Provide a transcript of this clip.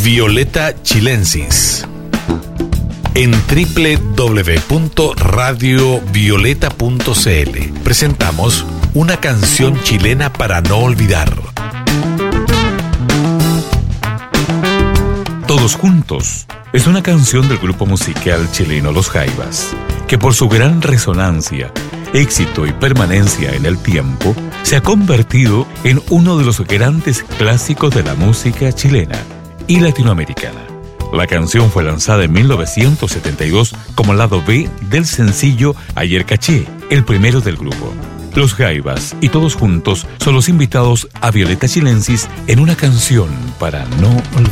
Violeta Chilensis. En www.radiovioleta.cl presentamos una canción chilena para no olvidar. Todos juntos es una canción del grupo musical chileno Los Jaivas, que por su gran resonancia, éxito y permanencia en el tiempo, se ha convertido en uno de los grandes clásicos de la música chilena y latinoamericana. La canción fue lanzada en 1972 como lado B del sencillo Ayer Caché, el primero del grupo. Los Jaivas y Todos juntos son los invitados a Violeta Chilensis en una canción para no olvidar.